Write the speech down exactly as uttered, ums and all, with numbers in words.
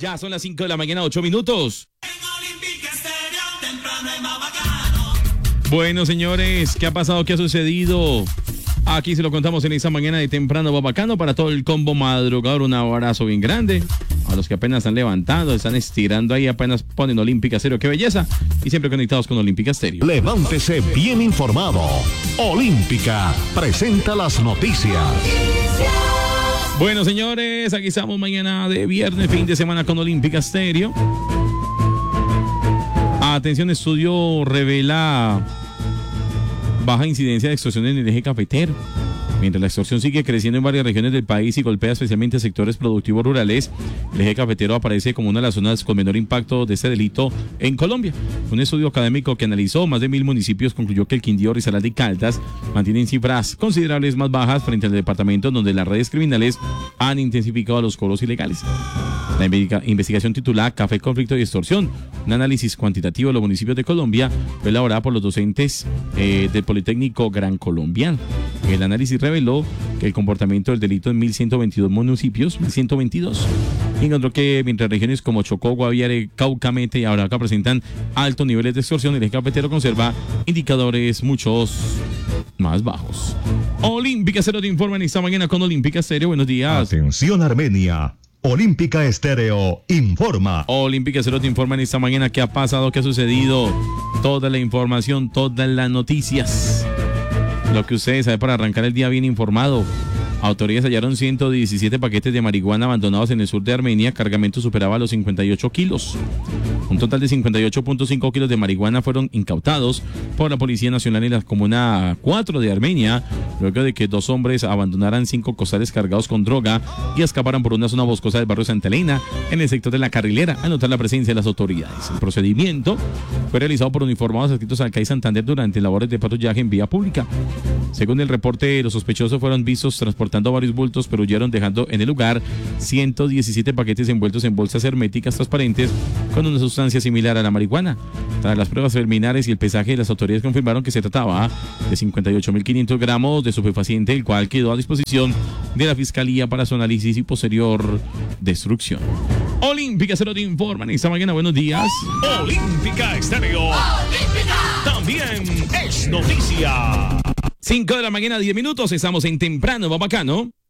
Ya son las cinco de la mañana, ocho minutos. Bueno, señores, ¿qué ha pasado? ¿Qué ha sucedido? Aquí se lo contamos en esta mañana de temprano bacano para todo el combo madrugador. Un abrazo bien grande a los que apenas están levantando, están estirando ahí, apenas ponen Olímpica Stereo. ¡Qué belleza! Y siempre conectados con Olímpica Stereo. Levántese bien informado. Olímpica presenta las noticias. Bueno, señores, aquí estamos mañana de viernes, fin de semana con Olímpica Stereo. Atención, estudio revela baja incidencia de extorsión en el eje cafetero. Mientras la extorsión sigue creciendo en varias regiones del país y golpea especialmente a sectores productivos rurales, el eje cafetero aparece como una de las zonas con menor impacto de este delito en Colombia. Un estudio académico que analizó más de mil municipios concluyó que el Quindío, Risaralda y Caldas mantienen cifras considerables más bajas frente al departamento donde las redes criminales han intensificado los cobros ilegales. La investigación titulada Café, Conflicto y Extorsión, un análisis cuantitativo de los municipios de Colombia, fue elaborada por los docentes eh, del Politécnico Gran Colombiano. El análisis reveló que el comportamiento del delito en mil ciento veintidós municipios, mil ciento veintidós, encontró que mientras regiones como Chocó, Guaviare, Cauca, Meta y Arauca presentan altos niveles de extorsión, el eje cafetero conserva indicadores muchos más bajos. Olímpica Stereo te informa en esta mañana con Olímpica Stereo. Buenos días. Atención, Armenia. Olímpica Stereo informa. Olímpica Stereo te informa en esta mañana qué ha pasado, qué ha sucedido. Toda la información, todas las noticias. Lo que ustedes saben para arrancar el día bien informado. Autoridades hallaron ciento diecisiete paquetes de marihuana abandonados en el sur de Armenia. Cargamento superaba los cincuenta y ocho kilos. Un total de cincuenta y ocho punto cinco kilos de marihuana fueron incautados por la Policía Nacional en la Comuna cuatro de Armenia, luego de que dos hombres abandonaran cinco costales cargados con droga y escaparan por una zona boscosa del barrio Santa Elena, en el sector de La Carrilera, al notar la presencia de las autoridades. El procedimiento fue realizado por uniformados adscritos al C A I Santander durante labores de patrullaje en vía pública. Según el reporte, los sospechosos fueron vistos transportando varios bultos, pero huyeron dejando en el lugar ciento diecisiete paquetes envueltos en bolsas herméticas transparentes con una sustancia similar a la marihuana. Tras las pruebas preliminares y el pesaje, las autoridades confirmaron que se trataba de cincuenta y ocho mil quinientos gramos de estupefaciente, el cual quedó a disposición de la Fiscalía para su análisis y posterior destrucción. Olímpica Stereo te informan esta mañana. Buenos días. Olímpica Stereo. Olímpica también es noticia. cinco de la mañana, diez minutos. Estamos en Temprano Bacano.